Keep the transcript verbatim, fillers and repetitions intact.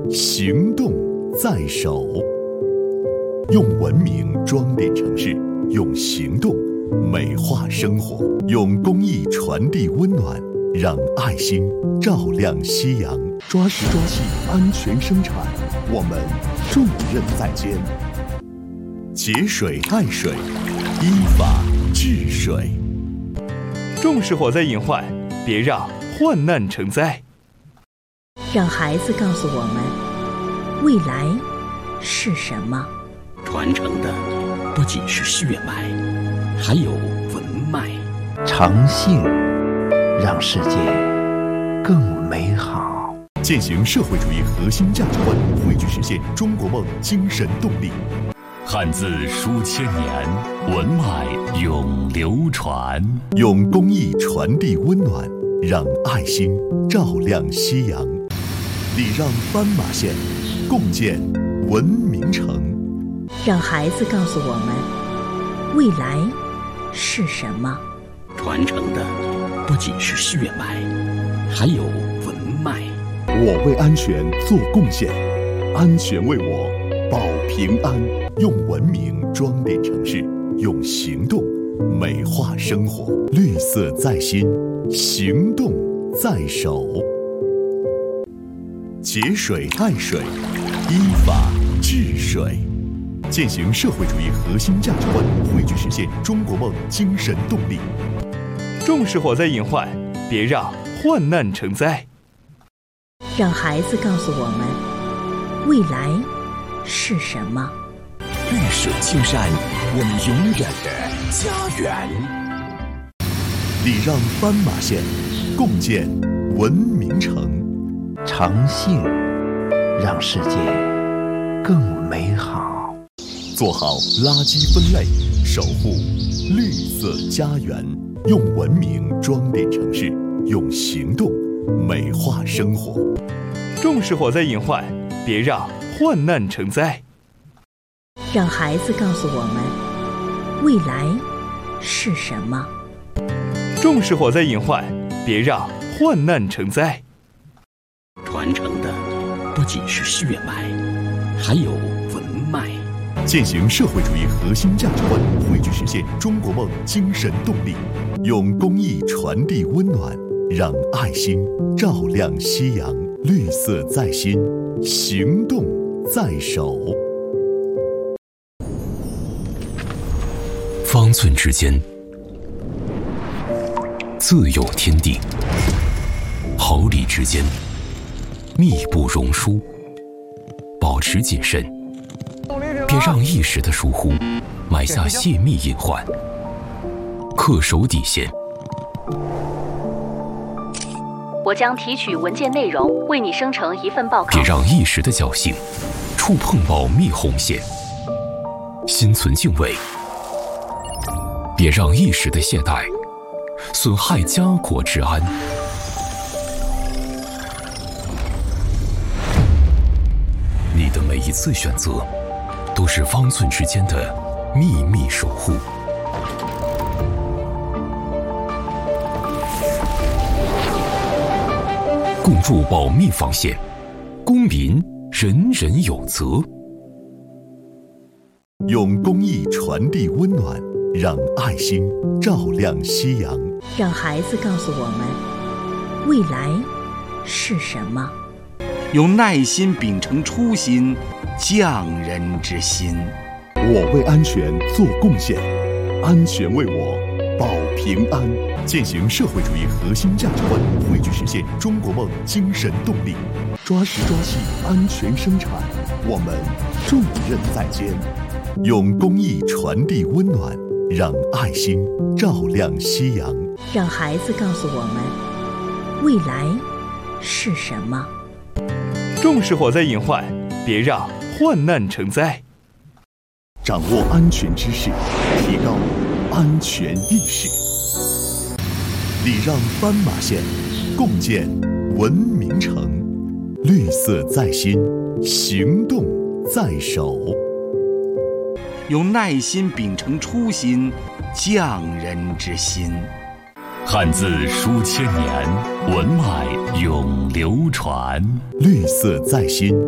行动在手。用文明装点城市，用行动美化生活，用公益传递温暖，让爱心照亮夕阳。抓实抓细，安全生产，我们重任在肩。节水爱水，依法治水。 重视火灾隐患，别让患难成灾。 让孩子告诉我们，未来是什么？ 传承的不仅是血脉，还有文脉。 诚信让世界更美好。 践行社会主义核心价值观，汇聚实现中国梦精神动力。 汉字书千年，文脉永流传。 用公益传递温暖，让爱心照亮夕阳。礼让斑马线，共建文明城。 让孩子告诉我们，未来是什么？ 传承的不仅是血脉，还有文脉。 我为安全做贡献，安全为我保平安。用文明装点城市，用行动美化生活。绿色在心，行动在手。节水爱水，依法治水。践行社会主义核心价值观，汇聚实现中国梦精神动力。 重视火灾隐患，别让患难成灾。 让孩子告诉我们，未来是什么？ 绿水青山，我们永远的家园。 礼让斑马线，共建文明城。 诚信让世界更美好。 做好垃圾分类，守护绿色家园。用文明装点城市，用行动美化生活。 重视火灾隐患，别让患难成灾。 让孩子告诉我们，未来是什么？ 重视火灾隐患，别让患难成灾。 传承的不仅是血脉，还有文脉。 践行社会主义核心价值观，汇聚实现中国梦精神动力。用公益传递温暖，让爱心照亮夕阳。绿色在心，行动在手。 方寸之间，自有天地；毫厘之间，密不容疏。保持谨慎，别让一时的疏忽埋下泄密隐患。恪守底线。 我将提取文件内容，为你生成一份报告。 别让一时的侥幸触碰保密红线。心存敬畏，别让一时的懈怠损害家国治安。你的每一次选择，都是方寸之间的秘密守护。共筑保密防线，公民人人有责。 用公益传递温暖，让爱心照亮夕阳。 让孩子告诉我们，未来是什么？ 用耐心秉承初心，匠人之心。 我为安全做贡献，安全为我保平安。践行社会主义核心价值观，汇聚实现中国梦精神动力。抓实抓细，安全生产，我们重任在肩。用公益传递温暖，让爱心照亮夕阳。 让孩子告诉我们，未来是什么？ 重视火灾隐患，别让患难成灾。 掌握安全知识，提高安全意识。礼让斑马线，共建文明城。绿色在心，行动在手。 用耐心秉承初心，匠人之心。 汉字书千年，文脉永流传。 绿色在心，